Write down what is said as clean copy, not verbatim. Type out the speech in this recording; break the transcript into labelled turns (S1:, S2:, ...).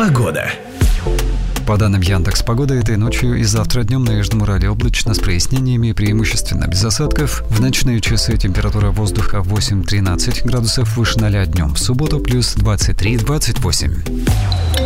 S1: Погода.
S2: По данным Яндекс.Погоды, этой ночью и завтра днем на Южном Урале облачно с прояснениями, преимущественно без осадков. В ночные часы температура воздуха 8-13 градусов выше 0 днем. В субботу плюс 23-28.